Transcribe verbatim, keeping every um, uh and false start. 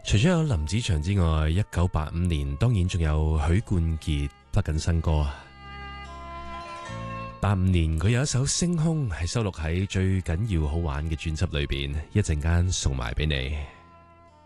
除咗有林子祥之外，一九八五年當然仲有許冠傑發緊新歌。八五年佢有一首《星空》係收錄喺最緊要好玩嘅專輯裏邊，一陣間送埋俾你。